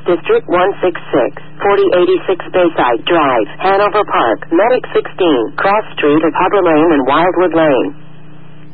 District 166, 4086 Bayside Drive, Hanover Park, Medic 16, Cross Street at Hubbard Lane and Wildwood Lane.